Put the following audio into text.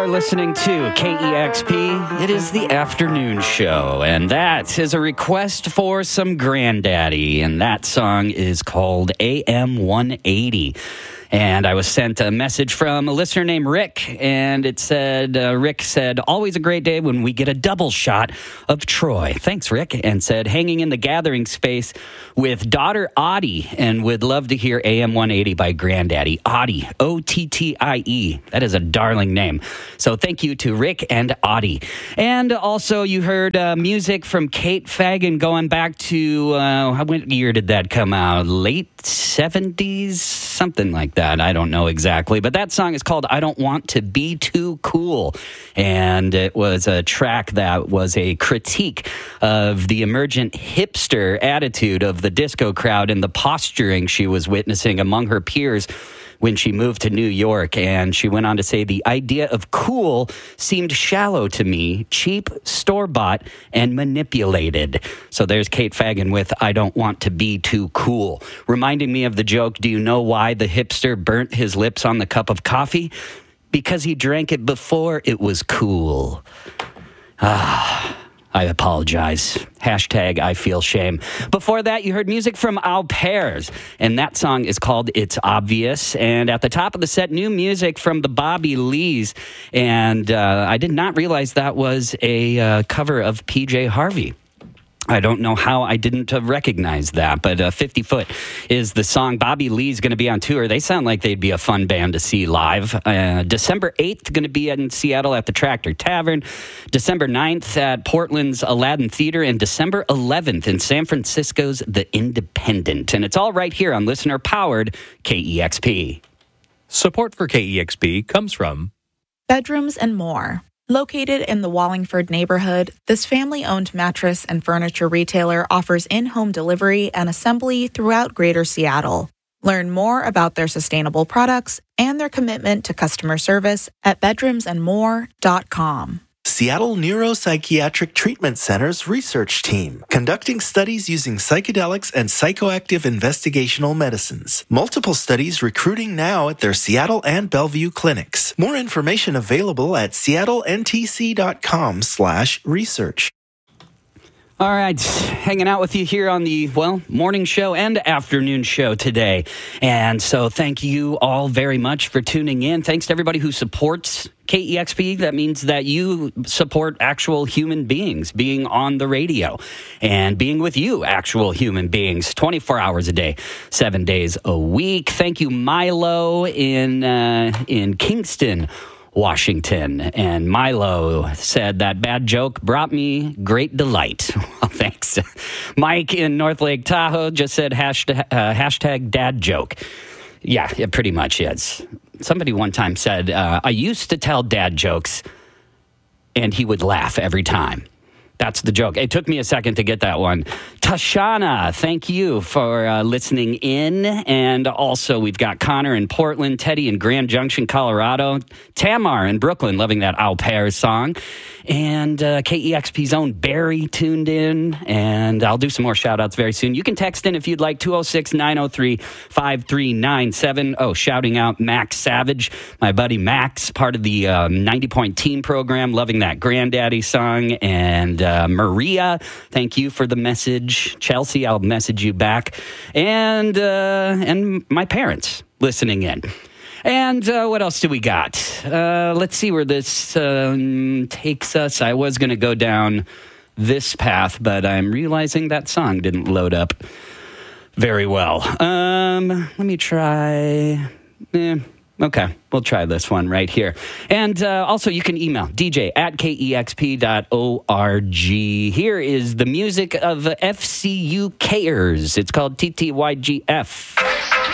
are listening to KEXP. It is the afternoon show, and that is a request for some Granddaddy, and that song is called AM 180. And I was sent a message from a listener named Rick, and it said, Rick said, always a great day when we get a double shot of Troy. Thanks, Rick. And said, hanging in the gathering space with daughter Audie, and would love to hear AM 180 by Granddaddy. Audie, O-T-T-I-E. That is a darling name. So thank you to Rick and Audie. And also you heard music from Kate Fagan going back to, what year did that come out? Late 70s? Something like that. I don't know exactly. But that song is called I Don't Want to Be Too Cool. And it was a track that was a critique of the emergent hipster attitude of the disco crowd and the posturing she was witnessing among her peers when she moved to New York. And she went on to say, the idea of cool seemed shallow to me, cheap, store-bought, and manipulated. So there's Kate Fagan with I Don't Want to Be Too Cool. Reminding me of the joke, do you know why the hipster burnt his lips on the cup of coffee? Because he drank it before it was cool. I apologize. Hashtag I feel shame. Before that, you heard music from Au Pairs, and that song is called It's Obvious. And at the top of the set, new music from the Bobby Lees. And I did not realize that was a cover of PJ Harvey. I don't know how I didn't recognize that, but 50 Foot is the song. Bobby Lee's going to be on tour. They sound like they'd be a fun band to see live. December 8th, going to be in Seattle at the Tractor Tavern. December 9th at Portland's Aladdin Theater. And December 11th in San Francisco's The Independent. And it's all right here on listener-powered KEXP. Support for KEXP comes from Bedrooms and More. Located in the Wallingford neighborhood, this family-owned mattress and furniture retailer offers in-home delivery and assembly throughout Greater Seattle. Learn more about their sustainable products and their commitment to customer service at bedroomsandmore.com. Seattle Neuropsychiatric Treatment Center's research team, conducting studies using psychedelics and psychoactive investigational medicines. Multiple studies recruiting now at their Seattle and Bellevue clinics. More information available at seattlentc.com/research. All right, hanging out with you here on the, morning show and afternoon show today. And so thank you all very much for tuning in. Thanks to everybody who supports KEXP. That means that you support actual human beings being on the radio and being with you, actual human beings, 24 hours a day, 7 days a week. Thank you, Milo in Kingston, Washington. And Milo said that bad joke brought me great delight. Well, thanks. Mike in North Lake Tahoe just said hashtag dad joke. Yeah, pretty much is. Somebody one time said, I used to tell dad jokes and he would laugh every time. That's the joke. It took me a second to get that one. Tashana, thank you for listening in. And also, we've got Connor in Portland, Teddy in Grand Junction, Colorado, Tamar in Brooklyn, loving that Au Pair song. And KEXP's own Barry tuned in. And I'll do some more shout-outs very soon. You can text in if you'd like, 206-903-5397. Oh, shouting out Max Savage, my buddy Max, part of the 90-Point Teen program, loving that Granddaddy song. And Maria, thank you for the message. Chelsea, I'll message you back. And my parents listening in. And what else do we got? Let's see where this takes us. I was going to go down this path, but I'm realizing that song didn't load up very well. Let me try. Okay, we'll try this one right here. And also, you can email dj@kexp.org. Here is the music of FCU Kers. It's called TTYGF.